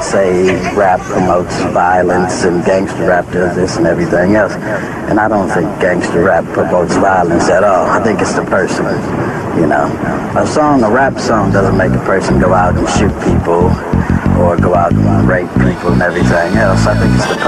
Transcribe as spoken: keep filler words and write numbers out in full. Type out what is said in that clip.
say rap promotes violence and gangster rap does this and everything else. And I don't think gangster rap promotes violence at all. I think it's the person, you know. A song, a rap song doesn't make a person go out and shoot people or go out and rape people and everything else. I think it's the person.